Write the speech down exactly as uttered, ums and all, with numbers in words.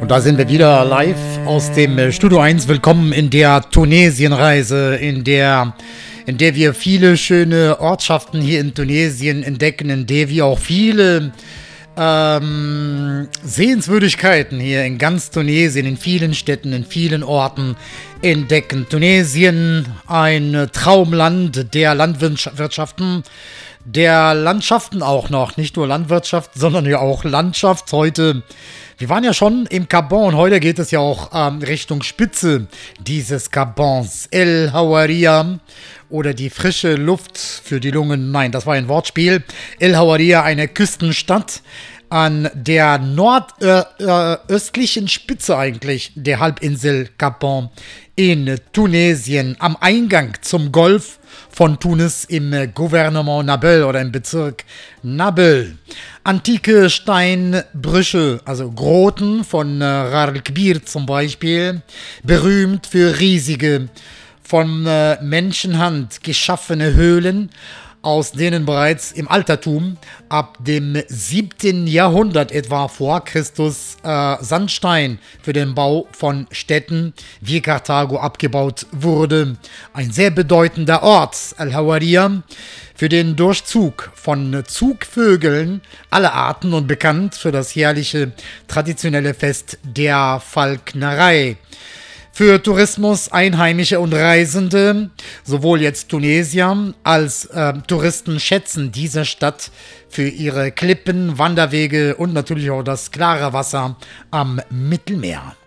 da sind wir wieder live aus dem äh, Studio eins. Willkommen in der Tunesienreise, in der, in der wir viele schöne Ortschaften hier in Tunesien entdecken, in der wir auch viele ähm, Sehenswürdigkeiten hier in ganz Tunesien, in vielen Städten, in vielen Orten entdecken. Tunesien, ein Traumland der Landwirtschaften, der Landschaften auch noch, nicht nur Landwirtschaft, sondern ja auch Landschaft. Heute, wir waren ja schon im Gabon, heute geht es ja auch ähm, Richtung Spitze dieses Gabons, El Hawaria oder die frische Luft für die Lungen. Nein, das war ein Wortspiel. El Hawaria, eine Küstenstadt an der nordöstlichen Spitze eigentlich der Halbinsel Gabon in Tunesien, am Eingang zum Golf von Tunis im Gouvernement Nabel oder im Bezirk Nabel. Antike Steinbrüche, also Groten von äh, Rar el-Kbir zum Beispiel, berühmt für riesige, von äh, Menschenhand geschaffene Höhlen, aus denen bereits im Altertum ab dem siebten Jahrhundert etwa vor Christus äh, Sandstein für den Bau von Städten wie Karthago abgebaut wurde. Ein sehr bedeutender Ort, Al-Hawaria, für den Durchzug von Zugvögeln aller Arten und bekannt für das jährliche traditionelle Fest der Falknerei. Für Tourismus, Einheimische und Reisende, sowohl jetzt Tunesier als äh, Touristen schätzen diese Stadt für ihre Klippen, Wanderwege und natürlich auch das klare Wasser am Mittelmeer.